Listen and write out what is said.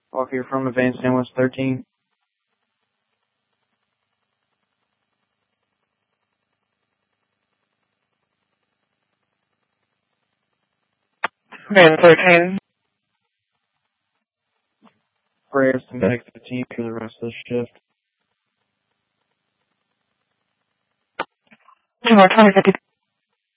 Walker from Advanced Analyst 13. Man 13. Prayers to Medic 15 for the rest of the shift. 2 more 2050.